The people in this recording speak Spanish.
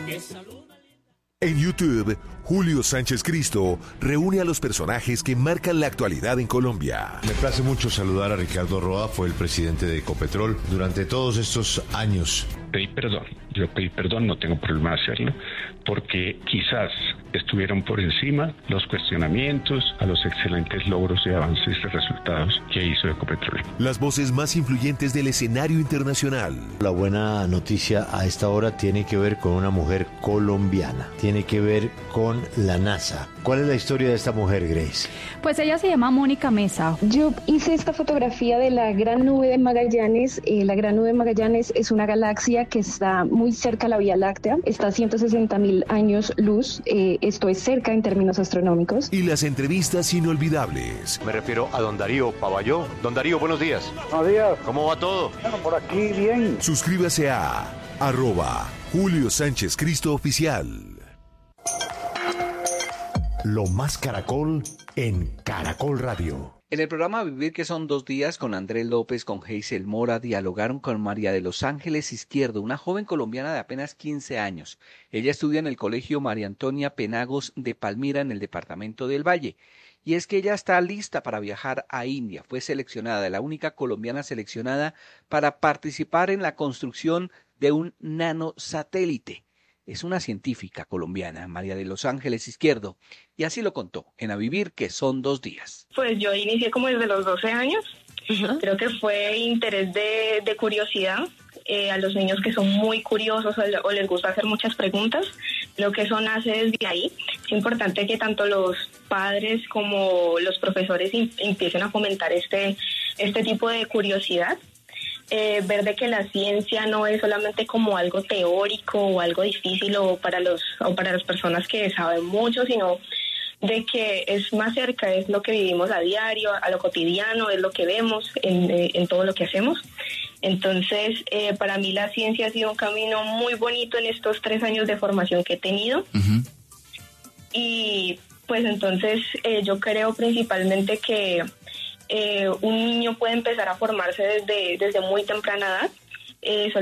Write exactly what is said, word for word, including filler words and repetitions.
En YouTube, Julio Sánchez Cristo reúne a los personajes que marcan la actualidad en Colombia. Me place mucho saludar a Ricardo Roa, fue el presidente de Ecopetrol durante todos estos años. Pedí perdón, yo pedí perdón, no tengo problema de hacerlo, porque quizás estuvieron por encima los cuestionamientos a los excelentes logros y avances y resultados que hizo Ecopetrol. Las voces más influyentes del escenario internacional. La buena noticia a esta hora tiene que ver con una mujer colombiana, tiene que ver con la NASA. ¿Cuál es la historia de esta mujer, Grace? Pues ella se llama Mónica Mesa. Yo hice esta fotografía de la Gran Nube de Magallanes. Eh, la Gran Nube de Magallanes es una galaxia que está muy cerca a la Vía Láctea, está a ciento sesenta mil años luz, eh, esto es cerca en términos astronómicos. Y las entrevistas inolvidables. Me refiero a don Darío Pavalló. Don Darío, buenos días. Buenos días. ¿Cómo va todo? Bueno, por aquí bien. Suscríbase a arroba Julio Sánchez Cristo Oficial. Lo más Caracol en Caracol Radio. En el programa Vivir, que son dos días, con Andrés López, con Geisel Mora, dialogaron con María de los Ángeles Izquierdo, una joven colombiana de apenas quince años. Ella estudia en el Colegio María Antonia Penagos de Palmira, en el departamento del Valle. Y es que ella está lista para viajar a India. Fue seleccionada, la única colombiana seleccionada para participar en la construcción de un nanosatélite. Es una científica colombiana, María de los Ángeles Izquierdo, y así lo contó en A Vivir, que son dos días. Pues yo inicié como desde los doce años, uh-huh. Creo que fue interés de, de curiosidad, eh, a los niños que son muy curiosos o, o les gusta hacer muchas preguntas, lo que eso nace desde ahí. Es importante que tanto los padres como los profesores in, empiecen a fomentar este, este tipo de curiosidad. Eh, ver de que la ciencia no es solamente como algo teórico o algo difícil o para los o para las personas que saben mucho, sino de que es más cerca, es lo que vivimos a diario, a lo cotidiano, es lo que vemos en, en todo lo que hacemos. Entonces, eh, para mí la ciencia ha sido un camino muy bonito en estos tres años de formación que he tenido. Uh-huh. Y pues entonces eh, yo creo principalmente que Eh, un niño puede empezar a formarse desde, desde muy temprana edad. Eh,